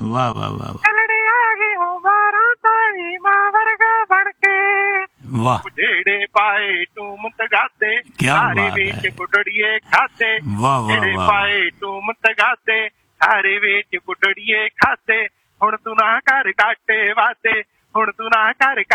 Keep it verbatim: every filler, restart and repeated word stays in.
ਵਾਹ ਵਾਹ ਵਾਹ ਵਾਹ ਚੱਲਣੇ ਆ ਗਏ ਹੋ ਬਾਰਾਂ ਤਾਈ ਮਾਂ ਵਰਗਾ ਬਣ ਕੇ ਵਾਹ ਜਿਹੜੇ ਪਾਏ ਟੂਮ ਤਗਾਦੇ ਕਿਆ ਸਾਰੇ ਬਾਤ ਵਿੱਚ ਹੈ। ਗੁੱਡੜੀਏ ਖਾਦੇ ਵਾਹ ਵਾਹ ਜਿਹੜੇ ਵਾਹ ਪਾਏ ਟੂਮ ਤਗਾਦੇ ਸਾਰੇ ਵਿੱਚ ਗੁੱਡੜੀਏ ਖਾਦੇ ਹੁਣ ਤੂੰ ਨਾ ਕਰ ਕਾਟੇ ਵਾਦੇ ਹੁਣ ਤੂੰ ਨਾ ਕਰ